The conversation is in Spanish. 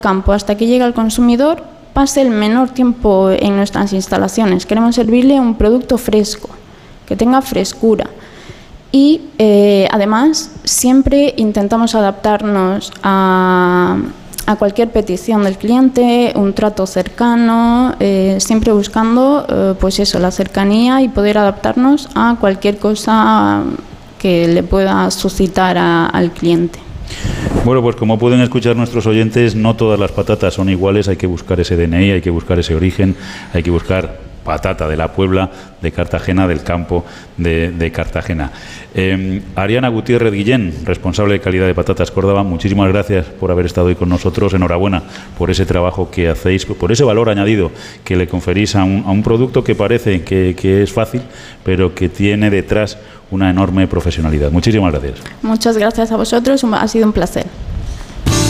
campo hasta que llegue al consumidor pase el menor tiempo en nuestras instalaciones. Queremos servirle un producto fresco, que tenga frescura. Y además siempre intentamos adaptarnos a cualquier petición del cliente, un trato cercano, siempre buscando pues eso, la cercanía y poder adaptarnos a cualquier cosa que le pueda suscitar al cliente. Bueno, pues como pueden escuchar nuestros oyentes, no todas las patatas son iguales, hay que buscar ese DNI, hay que buscar ese origen, hay que buscar patata de la Puebla, de Cartagena, del campo de Cartagena. Ariana Gutiérrez Guillén, responsable de calidad de Patatas Córdoba, muchísimas gracias por haber estado hoy con nosotros. Enhorabuena por ese trabajo que hacéis, por ese valor añadido que le conferís a un producto que parece que es fácil, pero que tiene detrás una enorme profesionalidad. Muchísimas gracias. Muchas gracias a vosotros, ha sido un placer.